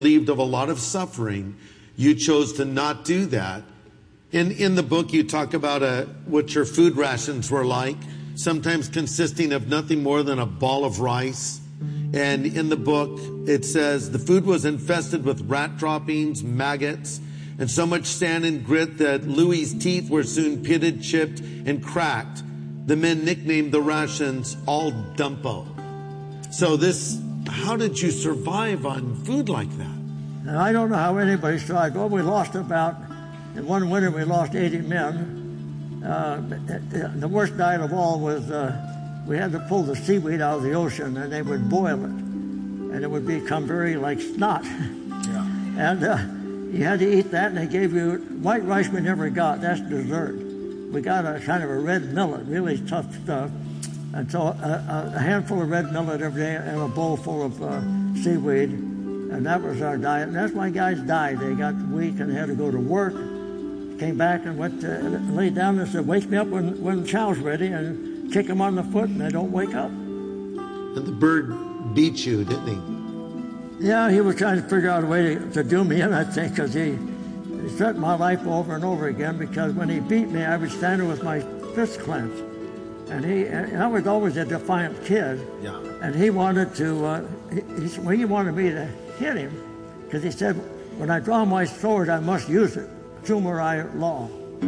relieved of a lot of suffering, you chose to not do that. In the book, you talk about what your food rations were like, sometimes consisting of nothing more than a ball of rice. And in the book, it says, the food was infested with rat droppings, maggots, and so much sand and grit that Louis's teeth were soon pitted, chipped, and cracked. The men nicknamed the rations All Dumpo. So how did you survive on food like that? And I don't know how anybody survived. Well, we lost in one winter we lost 80 men. The worst diet of all was we had to pull the seaweed out of the ocean, and they would boil it, and it would become very like snot. Yeah. And you had to eat that, and they gave you white rice we never got. That's dessert. We got a kind of a red millet, really tough stuff. And so a handful of red millet every day and a bowl full of seaweed, and that was our diet. And that's why guys died. They got weak and they had to go to work. Came back and went laid down and said, "Wake me up when chow's ready," and kick them on the foot, and they don't wake up. And the bird beat you, didn't he? Yeah, he was trying to figure out a way to do me in, I think, because he threatened my life over and over again, because when he beat me, I would stand there with my fists clenched. And I was always a defiant kid. Yeah. And he wanted to, he wanted me to hit him, because he said, when I draw my sword, I must use it. Samurai law.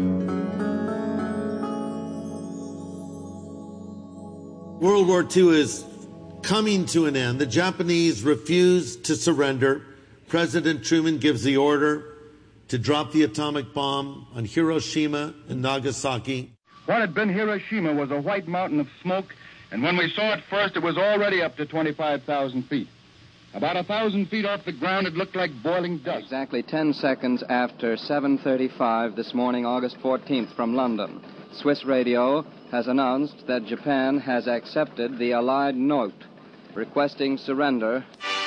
World War II is coming to an end. The Japanese refuse to surrender. President Truman gives the order to drop the atomic bomb on Hiroshima and Nagasaki. What had been Hiroshima was a white mountain of smoke, and when we saw it first, it was already up to 25,000 feet. About 1,000 feet off the ground, it looked like boiling dust. Exactly 10 seconds after 7:35 this morning, August 14th, from London, Swiss radio has announced that Japan has accepted the Allied note requesting surrender.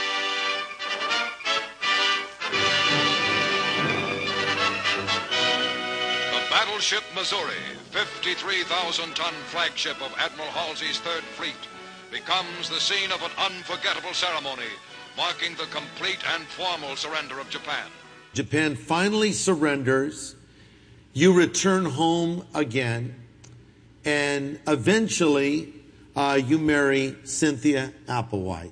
The battleship Missouri, 53,000-ton flagship of Admiral Halsey's Third Fleet, becomes the scene of an unforgettable ceremony marking the complete and formal surrender of Japan. Japan finally surrenders. You return home again, and eventually you marry Cynthia Applewhite.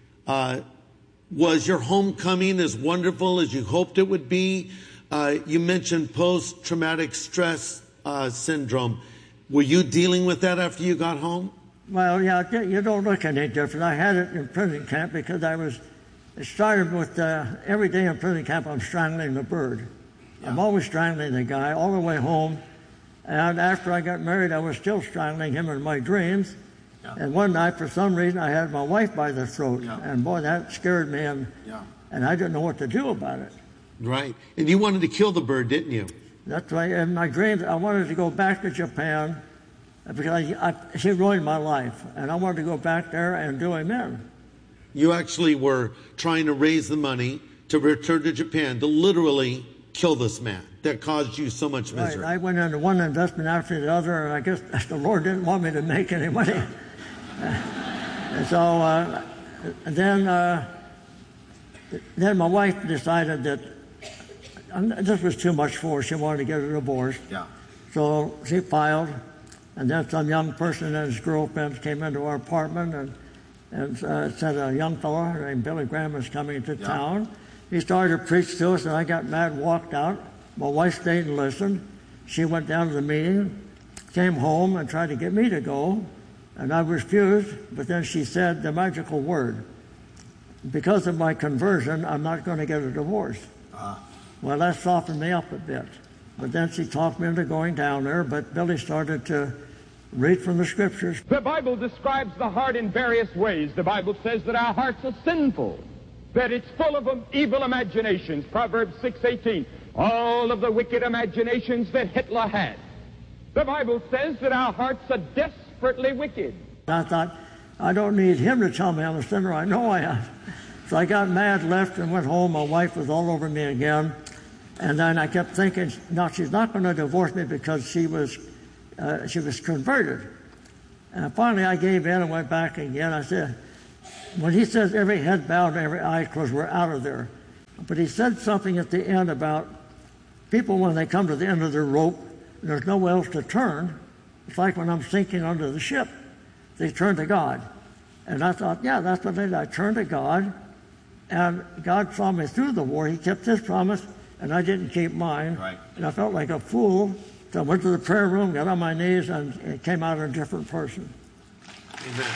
Was your homecoming as wonderful as you hoped it would be? You mentioned post-traumatic stress syndrome. Were you dealing with that after you got home? Well, yeah, you don't look any different. I had it in prison camp because it started with every day in prison camp I'm strangling the bird. Yeah. I'm always strangling the guy all the way home. And after I got married, I was still strangling him in my dreams. Yeah. And one night, for some reason, I had my wife by the throat. Yeah. And boy, that scared me, and I didn't know what to do about it. Right. And you wanted to kill the bird, didn't you? That's right. In my dreams, I wanted to go back to Japan, because she ruined my life, and I wanted to go back there and do him in. You actually were trying to raise the money to return to Japan to literally kill this man that caused you so much misery. Right. I went into one investment after the other, and I guess the Lord didn't want me to make any money. And so then my wife decided that this was too much for her. She wanted to get a divorce. Yeah. So she filed. And then some young person and his girlfriend came into our apartment and said a young fellow named Billy Graham was coming to town. He started to preach to us, and I got mad and walked out. My wife stayed and listened. She went down to the meeting, came home and tried to get me to go, and I refused. But then she said the magical word: because of my conversion, I'm not going to get a divorce. Well, that softened me up a bit. But then she talked me into going down there, but Billy started to read from the scriptures. The Bible describes the heart in various ways. The Bible says that our hearts are sinful, that it's full of evil imaginations. Proverbs 6:18, all of the wicked imaginations that Hitler had. The Bible says that our hearts are desperately wicked. I thought, I don't need him to tell me I'm a sinner. I know I am. So I got mad, left, and went home. My wife was all over me again. And then I kept thinking, no, she's not going to divorce me because she was converted. And finally I gave in and went back again. I said, when he says every head bowed and every eye closed, we're out of there. But he said something at the end about people, when they come to the end of their rope and there's nowhere else to turn, it's like when I'm sinking under the ship. They turn to God. And I thought, yeah, that's what I did. I turned to God, and God saw me through the war. He kept his promise, and I didn't keep mine. Right. And I felt like a fool. So I went to the prayer room, got on my knees, and came out a different person. Amen.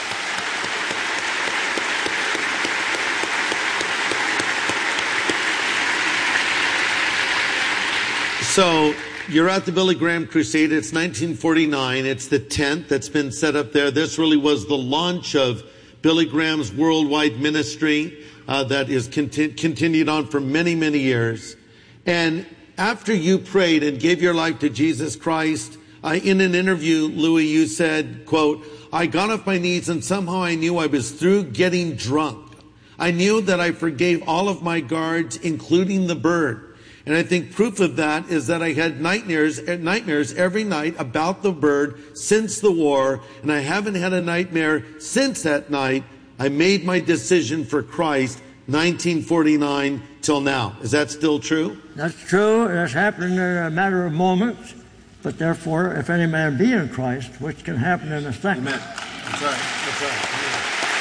So you're at the Billy Graham Crusade. It's 1949. It's the tent that's been set up there. This really was the launch of Billy Graham's worldwide ministry that is continued on for many, many years. And after you prayed and gave your life to Jesus Christ, in an interview, Louis, you said, quote, "I got off my knees and somehow I knew I was through getting drunk. I knew that I forgave all of my guards, including the bird. And I think proof of that is that I had nightmares every night about the bird since the war, and I haven't had a nightmare since that night. I made my decision for Christ, 1949 till now." Is that still true? That's true. It's happened in a matter of moments. But therefore, if any man be in Christ, which can happen in a second. Amen. That's right. That's right. Amen.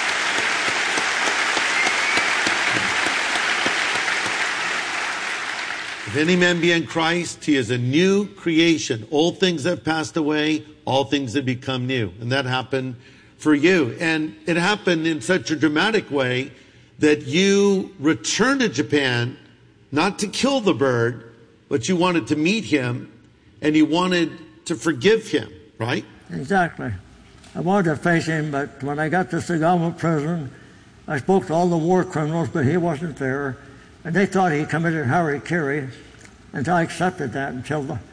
If any man be in Christ, he is a new creation. Old things have passed away, all things have become new. And that happened for you. And it happened in such a dramatic way that you returned to Japan, not to kill the bird, but you wanted to meet him and you wanted to forgive him, right? Exactly. I wanted to face him, but when I got to Sagamo prison, I spoke to all the war criminals, but he wasn't there. And they thought he committed harakiri, and I accepted that until the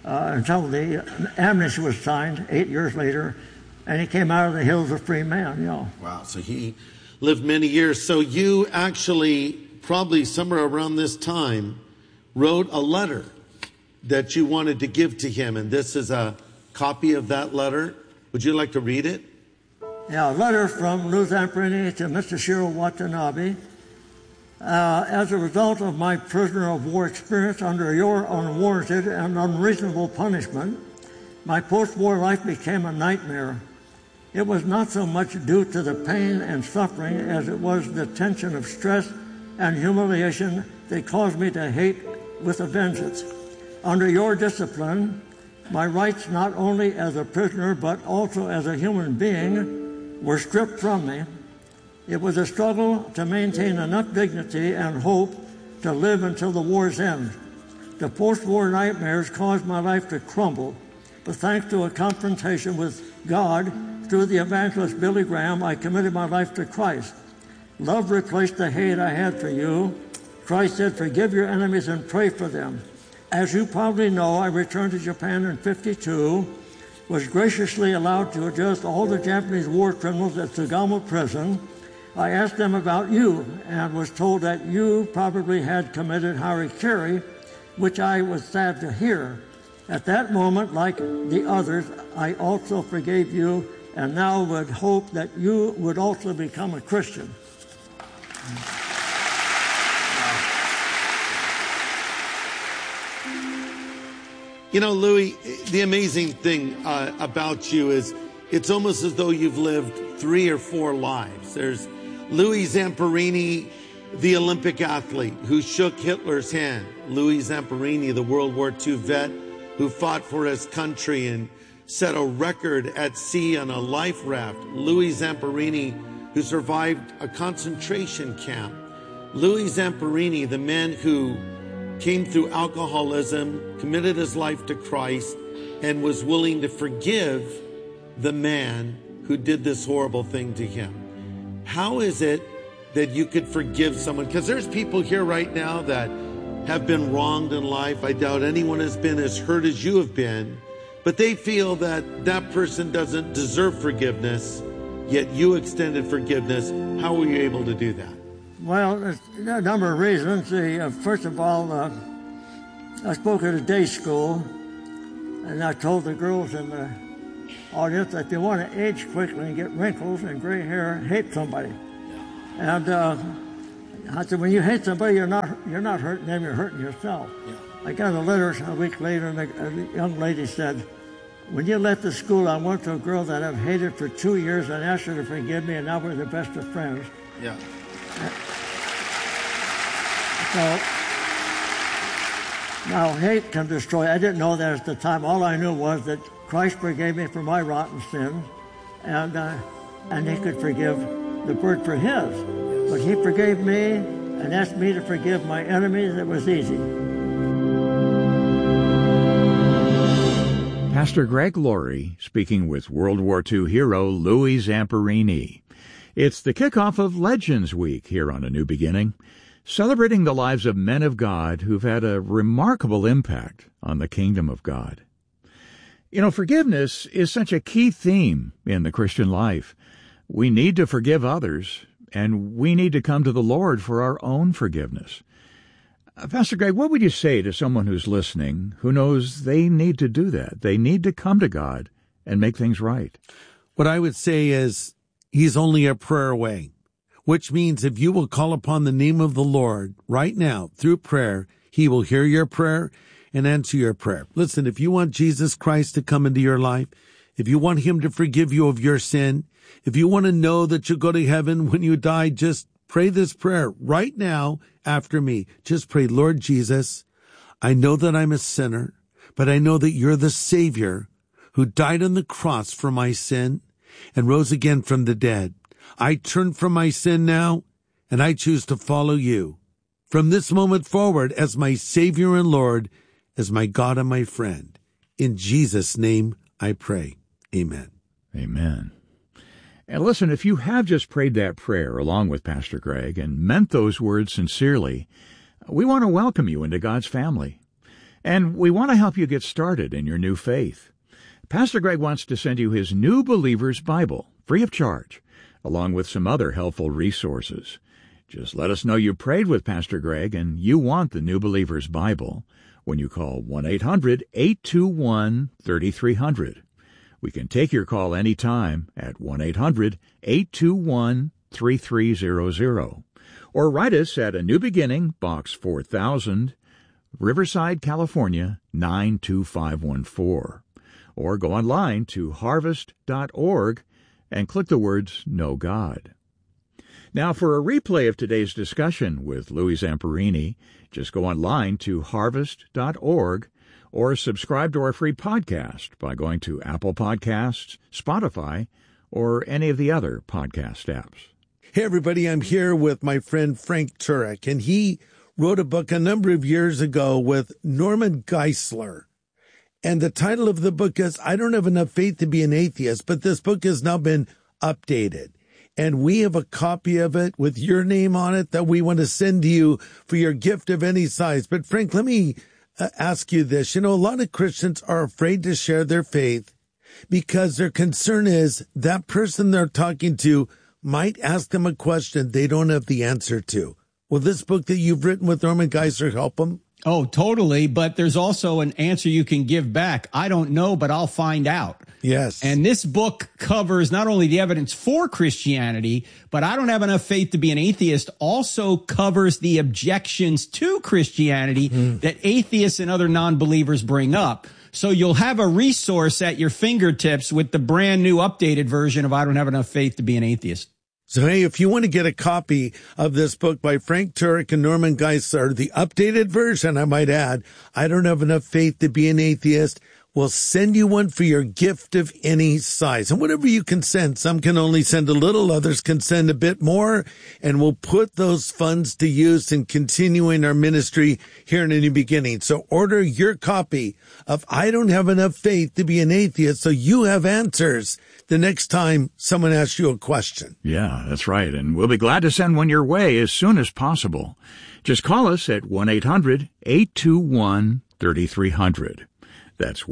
amnesty was signed 8 years later, and he came out of the hills a free man, you know. Wow, so he lived many years. So you actually, probably somewhere around this time, wrote a letter that you wanted to give to him, and this is a copy of that letter. Would you like to read it? Yeah, a letter from Lou Zamperini to Mr. Shiro Watanabe. As a result of my prisoner of war experience under your unwarranted and unreasonable punishment, my post-war life became a nightmare. It was not so much due to the pain and suffering as it was the tension of stress and humiliation that caused me to hate with a vengeance. Under your discipline, my rights not only as a prisoner but also as a human being were stripped from me. It was a struggle to maintain enough dignity and hope to live until the war's end. The post-war nightmares caused my life to crumble, but thanks to a confrontation with God through the evangelist Billy Graham, I committed my life to Christ. Love replaced the hate I had for you. Christ said, "Forgive your enemies and pray for them." As you probably know, I returned to Japan in 1952, was graciously allowed to address all the Japanese war criminals at Sagamo prison. I asked them about you and was told that you probably had committed harakiri, which I was sad to hear. At that moment, like the others, I also forgave you and now would hope that you would also become a Christian. You know, Louis, the amazing thing about you is it's almost as though you've lived 3 or 4 lives. There's Louis Zamperini, the Olympic athlete who shook Hitler's hand. Louis Zamperini, the World War II vet who fought for his country and set a record at sea on a life raft. Louis Zamperini, who survived a concentration camp. Louis Zamperini, the man who came through alcoholism, committed his life to Christ, and was willing to forgive the man who did this horrible thing to him. How is it that you could forgive someone? Because there's people here right now that have been wronged in life. I doubt anyone has been as hurt as you have been, but they feel that that person doesn't deserve forgiveness, yet you extended forgiveness. How were you able to do that? Well, there's a number of reasons. First of all, I spoke at a day school, and I told the girls in the audience that if you want to age quickly and get wrinkles and gray hair, hate somebody. And I said, when you hate somebody, you're not hurting them, you're hurting yourself. Yeah. I got a letter a week later, and a young lady said, when you left the school, I went to a girl that I've hated for 2 years and asked her to forgive me, and now we're the best of friends. Yeah. So, now hate can destroy. I didn't know that at the time. All I knew was that Christ forgave me for my rotten sins, and he could forgive the bird for his. But he forgave me and asked me to forgive my enemies. It was easy. Pastor Greg Laurie speaking with World War II hero Louis Zamperini. It's the kickoff of Legends Week here on A New Beginning, celebrating the lives of men of God who've had a remarkable impact on the kingdom of God. You know, forgiveness is such a key theme in the Christian life. We need to forgive others, and we need to come to the Lord for our own forgiveness. Pastor Greg, what would you say to someone who's listening who knows they need to do that? They need to come to God and make things right. What I would say is he's only a prayer away, which means if you will call upon the name of the Lord right now through prayer, he will hear your prayer and answer your prayer. Listen, if you want Jesus Christ to come into your life, if you want him to forgive you of your sin, if you want to know that you'll go to heaven when you die, just pray this prayer right now after me. Just pray, Lord Jesus, I know that I'm a sinner, but I know that you're the Savior who died on the cross for my sin and rose again from the dead. I turn from my sin now, and I choose to follow you from this moment forward as my Savior and Lord, as my God and my friend. In Jesus' name I pray. Amen. Amen. And listen, if you have just prayed that prayer along with Pastor Greg and meant those words sincerely, we want to welcome you into God's family. And we want to help you get started in your new faith. Pastor Greg wants to send you his New Believer's Bible, free of charge, along with some other helpful resources. Just let us know you prayed with Pastor Greg and you want the New Believer's Bible when you call 1-800-821-3300. We can take your call anytime at 1-800-821-3300. Or write us at A New Beginning, Box 4000, Riverside, California, 92514. Or go online to harvest.org and click the words Know God. Now, for a replay of today's discussion with Louis Zamperini, just go online to harvest.org or subscribe to our free podcast by going to Apple Podcasts, Spotify, or any of the other podcast apps. Hey, everybody, I'm here with my friend Frank Turek, and he wrote a book a number of years ago with Norman Geisler. And the title of the book is I Don't Have Enough Faith to Be an Atheist, but this book has now been updated. And we have a copy of it with your name on it that we want to send to you for your gift of any size. But Frank, let me ask you this. You know, a lot of Christians are afraid to share their faith because their concern is that person they're talking to might ask them a question they don't have the answer to. Will this book that you've written with Norman Geisler help them? Oh, totally. But there's also an answer you can give back. I don't know, but I'll find out. Yes. And this book covers not only the evidence for Christianity, but I don't have enough faith to be an atheist also covers the objections to Christianity that atheists and other non-believers bring up. So you'll have a resource at your fingertips with the brand new updated version of I Don't Have Enough Faith to Be an Atheist. So, hey, if you want to get a copy of this book by Frank Turek and Norman Geisler, the updated version, I might add, I Don't Have Enough Faith to Be an Atheist, we'll send you one for your gift of any size. And whatever you can send, some can only send a little, others can send a bit more, and we'll put those funds to use in continuing our ministry here in A New Beginning. So order your copy of I Don't Have Enough Faith to Be an Atheist so you have answers the next time someone asks you a question. Yeah, that's right. And we'll be glad to send one your way as soon as possible. Just call us at 1-800-821-3300. That's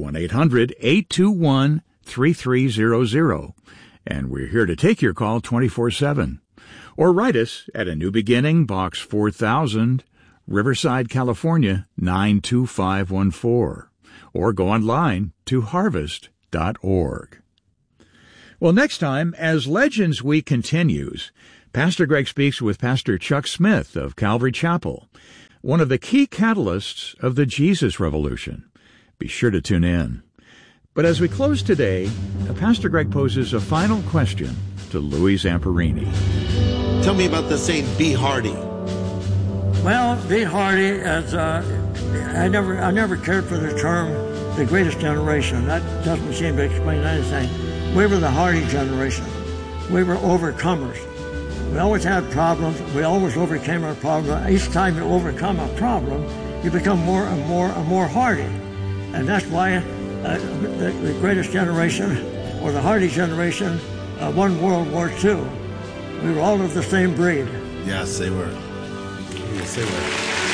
1-800-821-3300. And we're here to take your call 24/7. Or write us at A New Beginning, Box 4000, Riverside, California, 92514. Or go online to harvest.org. Well, next time, as Legends Week continues, Pastor Greg speaks with Pastor Chuck Smith of Calvary Chapel, one of the key catalysts of the Jesus Revolution. Be sure to tune in. But as we close today, Pastor Greg poses a final question to Louis Zamperini. Tell me about the saying, be hardy. Well, be hardy, as I never cared for the term the greatest generation. That doesn't seem to explain anything. We were the hardy generation. We were overcomers. We always had problems. We always overcame our problem. Each time you overcome a problem, you become more and more and more hardy. And that's why the greatest generation, or the hardy generation, won World War II. We were all of the same breed. Yes, they were. Yes, they were.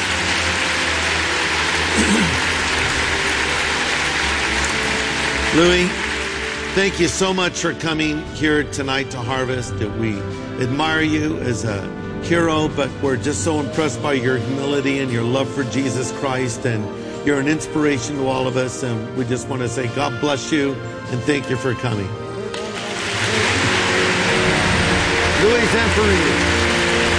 Louis, thank you so much for coming here tonight to Harvest. We admire you as a hero, but we're just so impressed by your humility and your love for Jesus Christ, and you're an inspiration to all of us, and we just want to say God bless you and thank you for coming. Louis Zamperini.